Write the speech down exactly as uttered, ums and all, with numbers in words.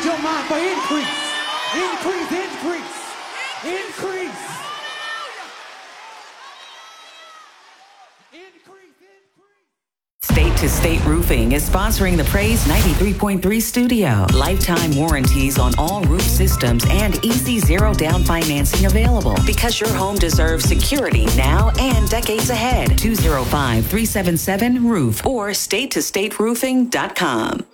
your mind for increase. Increase, increase, increase. Increase, increase. State to State Roofing is sponsoring the Praise ninety-three point three studio. Lifetime warranties on all roof systems and easy zero down financing available because your home deserves security now and decades ahead. two oh five, three seven seven, roof or state to state roofing dot com.